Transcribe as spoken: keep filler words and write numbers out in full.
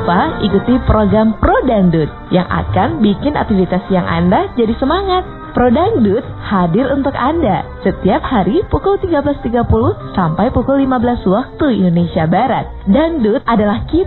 lupa ikuti program Pro Dangdut yang akan bikin aktivitas siang Anda jadi semangat. Pro Dangdut hadir untuk Anda setiap hari pukul tiga belas tiga puluh sampai pukul lima belas waktu Indonesia Barat. Dangdut adalah kita.